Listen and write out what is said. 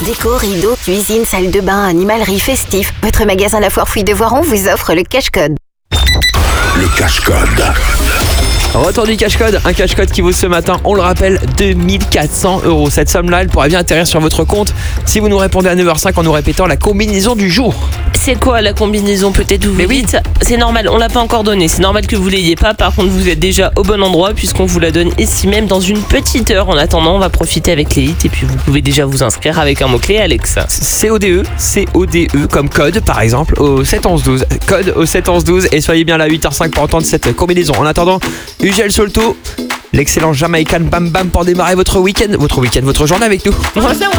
Déco, rideaux, cuisine, salle de bain, animalerie, festif. Votre magasin La Foire Fouille de Voiron vous offre le cache-code. Le cache-code. Retour du cache-code, un cache-code qui vaut ce matin, on le rappelle, 2400 €. Cette somme-là, elle pourrait bien atterrir sur votre compte si vous nous répondez à 9h05 en nous répétant la combinaison du jour. C'est quoi la combinaison? Peut-être vous dites. C'est normal, on l'a pas encore donné. C'est normal que vous l'ayez pas. Par contre, vous êtes déjà au bon endroit puisqu'on vous la donne ici même dans une petite heure. En attendant, on va profiter avec les hits et puis vous pouvez déjà vous inscrire avec un mot-clé, Alex. CODE comme code par exemple au 71112. Code au 71112 et soyez bien là à 8h05 pour entendre cette combinaison. En attendant, Ugel Solto, l'excellent Jamaican Bam Bam pour démarrer votre week-end, votre journée avec nous.